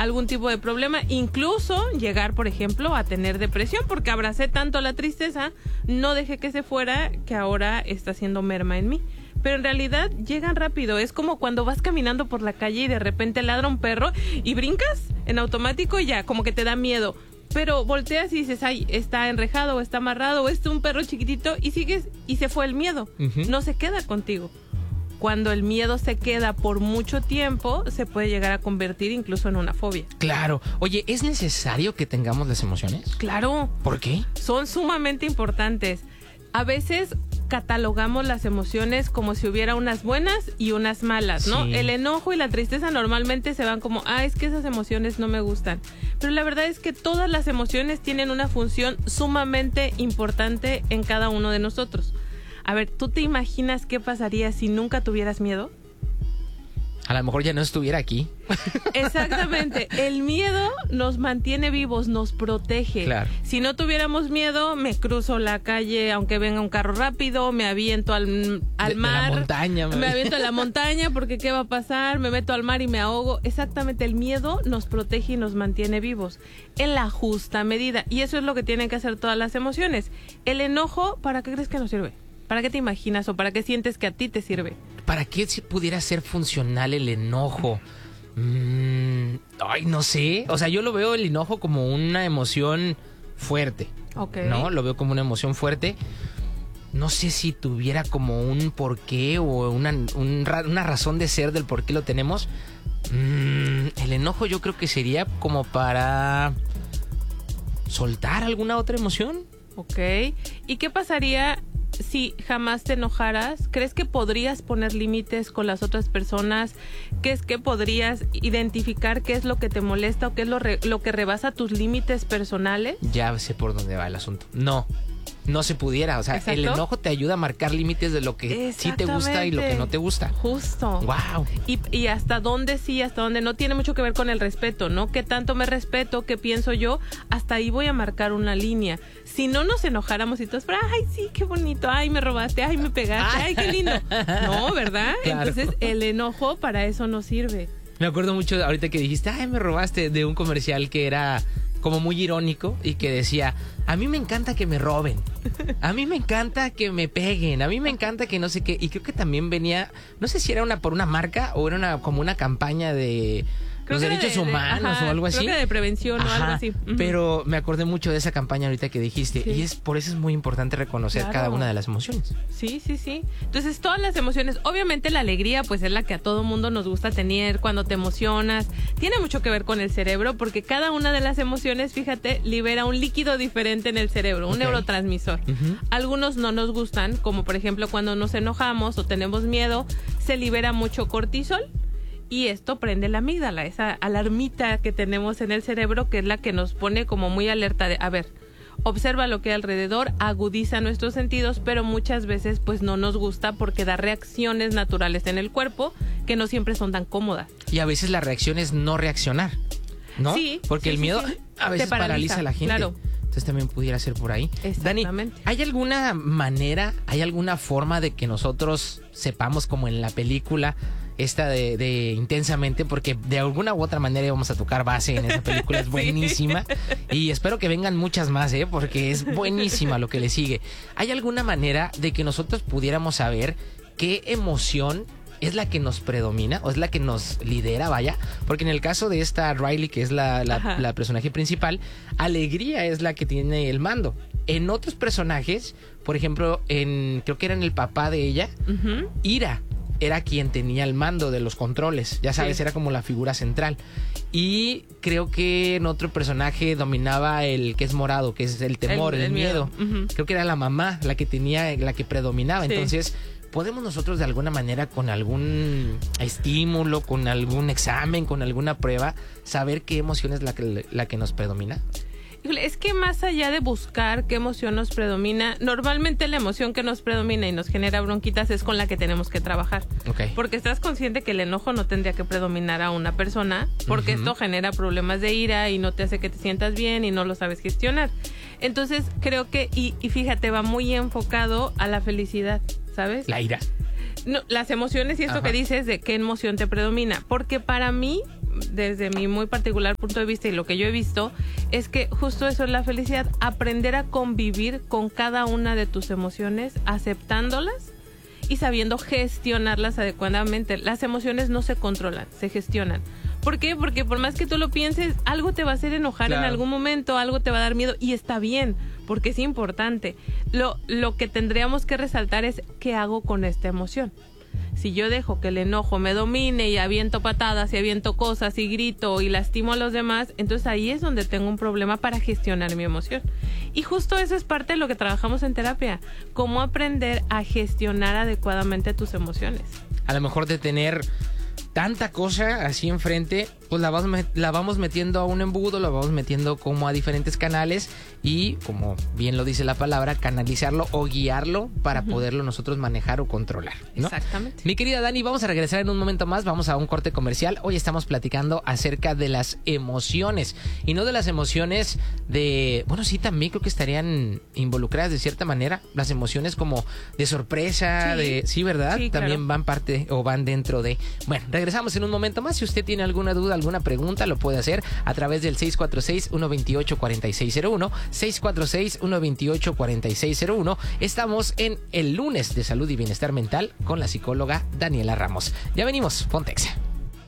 algún tipo de problema, incluso llegar, por ejemplo, a tener depresión, porque abracé tanto la tristeza, no dejé que se fuera, que ahora está haciendo merma en mí. Pero en realidad llegan rápido. Es como cuando vas caminando por la calle y de repente ladra un perro y brincas en automático y ya, como que te da miedo. Pero volteas y dices, ay, está enrejado o está amarrado o es un perro chiquitito y sigues y se fue el miedo. No se queda contigo. Cuando el miedo se queda por mucho tiempo, se puede llegar a convertir incluso en una fobia. Claro. Oye, ¿es necesario que tengamos las emociones? Claro. ¿Por qué? Son sumamente importantes. A veces catalogamos las emociones como si hubiera unas buenas y unas malas, ¿no? Sí. El enojo y la tristeza normalmente se van como, es que esas emociones no me gustan. Pero la verdad es que todas las emociones tienen una función sumamente importante en cada uno de nosotros. A ver, ¿tú te imaginas qué pasaría si nunca tuvieras miedo? A lo mejor ya no estuviera aquí. Exactamente. El miedo nos mantiene vivos, nos protege. Claro. Si no tuviéramos miedo, me cruzo la calle aunque venga un carro rápido, me aviento al mar. De la montaña. Me aviento a la montaña porque ¿qué va a pasar? Me meto al mar y me ahogo. Exactamente, el miedo nos protege y nos mantiene vivos en la justa medida. Y eso es lo que tienen que hacer todas las emociones. El enojo, ¿para qué crees que nos sirve? ¿Para qué te imaginas o para qué sientes que a ti te sirve? ¿Para qué si pudiera ser funcional el enojo? No sé. O sea, yo lo veo el enojo como una emoción fuerte. Okay. ¿No? Lo veo como una emoción fuerte. No sé si tuviera como un porqué o una razón de ser del por qué lo tenemos. El enojo yo creo que sería como para soltar alguna otra emoción. Ok. ¿Y qué pasaría si jamás te enojaras? ¿Crees que podrías poner límites con las otras personas? ¿Qué podrías identificar qué es lo que te molesta o qué es lo que rebasa tus límites personales? Ya sé por dónde va el asunto. No se pudiera. O sea, ¿exacto? El enojo te ayuda a marcar límites de lo que sí te gusta y lo que no te gusta. Justo. Wow. Y hasta dónde sí, hasta dónde no, tiene mucho que ver con el respeto, ¿no? ¿Qué tanto me respeto? ¿Qué pienso yo? Hasta ahí voy a marcar una línea. Si no nos enojáramos y todos, ay, sí, qué bonito, ay, me robaste, ay, me pegaste, ay, qué lindo. No, ¿verdad? Claro. Entonces, el enojo para eso no sirve. Me acuerdo mucho ahorita que dijiste, ay, me robaste, de un comercial que era como muy irónico y que decía, a mí me encanta que me roben, a mí me encanta que me peguen, a mí me encanta que no sé qué. Y creo que también venía, no sé si era por una marca o era como una campaña de los derechos humanos o algo así. Creo que de prevención o algo así. Pero me acordé mucho de esa campaña ahorita que dijiste. Sí. Y por eso es muy importante reconocer cada una de las emociones. Sí. Entonces, todas las emociones, obviamente la alegría pues es la que a todo mundo nos gusta tener cuando te emocionas. Tiene mucho que ver con el cerebro porque cada una de las emociones, fíjate, libera un líquido diferente en el cerebro, un neurotransmisor. Algunos no nos gustan, como por ejemplo cuando nos enojamos o tenemos miedo, se libera mucho cortisol. Y esto prende la amígdala, esa alarmita que tenemos en el cerebro, que es la que nos pone como muy alerta de, a ver, observa lo que hay alrededor, agudiza nuestros sentidos, pero muchas veces pues no nos gusta porque da reacciones naturales en el cuerpo que no siempre son tan cómodas. Y a veces la reacción es no reaccionar, ¿no? Sí. Porque el miedo a veces paraliza a la gente. Claro. Entonces también pudiera ser por ahí. Exactamente. Dani, ¿hay alguna manera, hay alguna forma de que nosotros sepamos, como en la película esta de Intensamente, porque de alguna u otra manera íbamos a tocar base en esa película, es buenísima, y espero que vengan muchas más, porque es buenísima lo que le sigue. ¿Hay alguna manera de que nosotros pudiéramos saber qué emoción es la que nos predomina o es la que nos lidera, vaya? Porque en el caso de esta Riley, que es la personaje principal, alegría es la que tiene el mando. En otros personajes, por ejemplo, creo que era en el papá de ella, ira era quien tenía el mando de los controles, ya sabes, era como la figura central. Y creo que en otro personaje dominaba el que es morado, que es el temor, el miedo. Creo que era la mamá la que predominaba. Entonces, ¿podemos nosotros de alguna manera, con algún estímulo, con algún examen, con alguna prueba, saber qué emoción es la que nos predomina? Es que más allá de buscar qué emoción nos predomina, normalmente la emoción que nos predomina y nos genera bronquitas es con la que tenemos que trabajar. Okay. Porque estás consciente que el enojo no tendría que predominar a una persona, porque esto genera problemas de ira y no te hace que te sientas bien y no lo sabes gestionar. Entonces creo que, y fíjate, va muy enfocado a la felicidad, ¿sabes? La ira. No, las emociones y esto que dices de qué emoción te predomina. Porque para mí, desde mi muy particular punto de vista y lo que yo he visto, es que justo eso es la felicidad, aprender a convivir con cada una de tus emociones, aceptándolas y sabiendo gestionarlas adecuadamente. Las emociones no se controlan, se gestionan. ¿Por qué? Porque por más que tú lo pienses, algo te va a hacer enojar en algún momento, algo te va a dar miedo y está bien, porque es importante. Lo que tendríamos que resaltar es qué hago con esta emoción. Si yo dejo que el enojo me domine y aviento patadas y aviento cosas y grito y lastimo a los demás, entonces ahí es donde tengo un problema para gestionar mi emoción. Y justo eso es parte de lo que trabajamos en terapia, cómo aprender a gestionar adecuadamente tus emociones. A lo mejor de tener tanta cosa así enfrente, pues la vamos metiendo a un embudo, la vamos metiendo como a diferentes canales y, como bien lo dice la palabra, canalizarlo o guiarlo para poderlo nosotros manejar o controlar, ¿no? Exactamente. Mi querida Dani, vamos a regresar en un momento más, vamos a un corte comercial. Hoy estamos platicando acerca de las emociones y no de las emociones de, bueno, sí, también creo que estarían involucradas de cierta manera, las emociones como de sorpresa, sí, ¿verdad? Sí, también claro. van parte o van dentro de. Bueno, regresamos en un momento más. Si usted tiene alguna duda, alguna pregunta, lo puede hacer a través del 646-128-4601, 646-128-4601. Estamos en el lunes de Salud y Bienestar Mental con la psicóloga Daniela Ramos. Ya venimos, ponte Exa.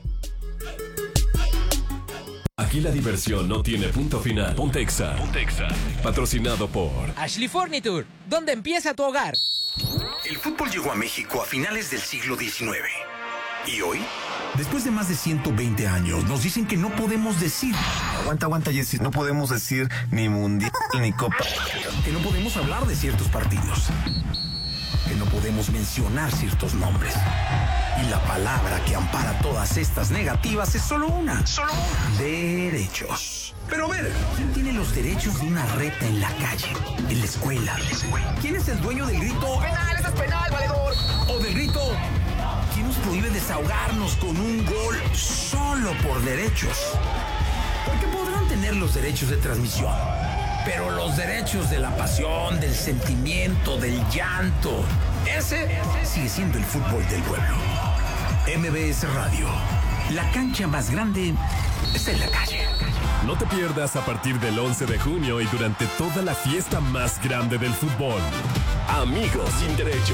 Aquí la diversión no tiene punto final. Ponte Exa. Patrocinado por Ashley Furniture, ¿dónde empieza tu hogar? El fútbol llegó a México a finales del siglo XIX. ¿Y hoy? Después de más de 120 años, nos dicen que no podemos decir... Aguanta, Jessy. No podemos decir ni mundial ni copa. Que no podemos hablar de ciertos partidos. Que no podemos mencionar ciertos nombres. Y la palabra que ampara todas estas negativas es solo una. Derechos. Pero a ver, ¿quién tiene los derechos de una reta en la calle, en la escuela? ¿Quién es el dueño del grito? ¡Penal, eso es penal, valedor! O del grito... ¿Quién nos prohíbe desahogarnos con un gol solo por derechos? Porque podrán tener los derechos de transmisión, pero los derechos de la pasión, del sentimiento, del llanto, ese sigue siendo el fútbol del pueblo. MBS Radio, la cancha más grande está en la calle. No te pierdas a partir del 11 de junio y durante toda la fiesta más grande del fútbol. Amigos sin derechos.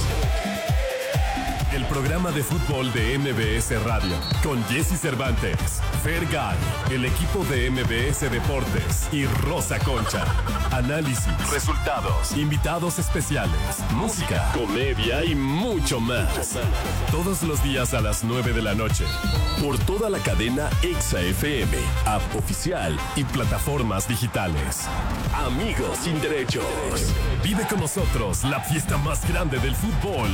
El programa de fútbol de MBS Radio, con Jessy Cervantes, Fergal, el equipo de MBS Deportes y Rosa Concha. Análisis, resultados, invitados especiales, música, comedia y mucho más. Todos los días a las 9 de la noche, por toda la cadena Exa FM, app oficial y plataformas digitales. Amigos sin derechos. Vive con nosotros la fiesta más grande del fútbol.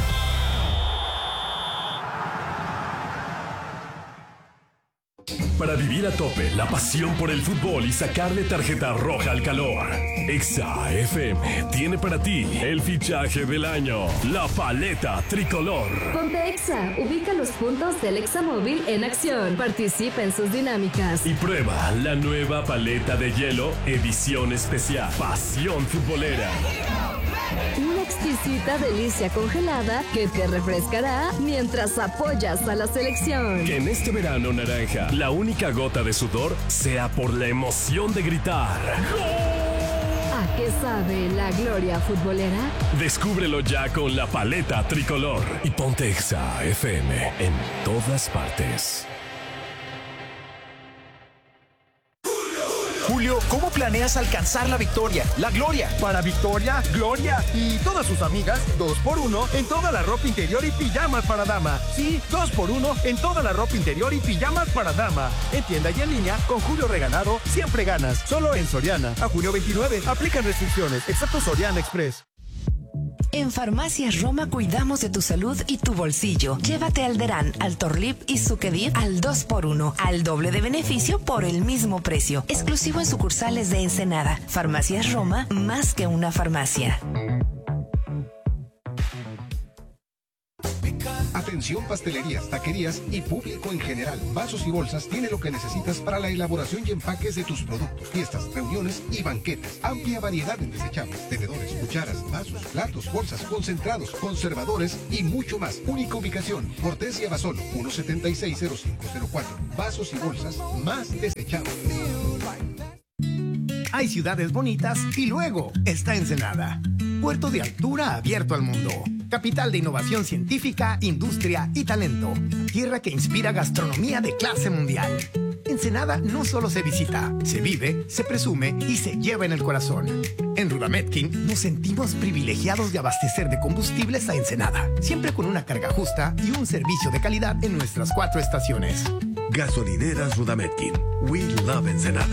Para vivir a tope la pasión por el fútbol y sacarle tarjeta roja al calor, Exa FM tiene para ti el fichaje del año, la paleta tricolor. Ponte Exa, ubica los puntos del Exa móvil en acción, participa en sus dinámicas. Y prueba la nueva paleta de hielo edición especial, Pasión Futbolera. Una exquisita delicia congelada que te refrescará mientras apoyas a la selección. Que en este verano naranja, la única gota de sudor sea por la emoción de gritar. ¿A qué sabe la gloria futbolera? Descúbrelo ya con la paleta tricolor. Y ponte Exa FM en todas partes. Julio, ¿cómo planeas alcanzar la victoria, la gloria? Para Victoria, Gloria y todas sus amigas, 2x1 en toda la ropa interior y pijamas para dama. Sí, 2x1 en toda la ropa interior y pijamas para dama. En tienda y en línea, con Julio Regalado, siempre ganas. Solo en Soriana. A junio 29, aplican restricciones, excepto Soriana Express. En Farmacias Roma cuidamos de tu salud y tu bolsillo. Llévate Alderán, Altorlip y Sucedid al 2x1, al doble de beneficio por el mismo precio. Exclusivo en sucursales de Ensenada. Farmacias Roma, más que una farmacia. Atención. Atención pastelerías, taquerías y público en general. Vasos y Bolsas tiene lo que necesitas para la elaboración y empaques de tus productos, fiestas, reuniones y banquetes. Amplia variedad en desechables, tenedores, cucharas, vasos, platos, bolsas, concentrados, conservadores y mucho más. Única ubicación, Cortés y Abasolo, 1760504. Vasos y Bolsas más desechables. Hay ciudades bonitas y luego está Ensenada. Puerto de altura abierto al mundo. Capital de innovación científica, industria y talento. Tierra que inspira gastronomía de clase mundial. Ensenada no solo se visita, se vive, se presume y se lleva en el corazón. En Rudametkin nos sentimos privilegiados de abastecer de combustibles a Ensenada, siempre con una carga justa y un servicio de calidad en nuestras 4 estaciones. Gasolineras Rudametkin. We love Ensenada.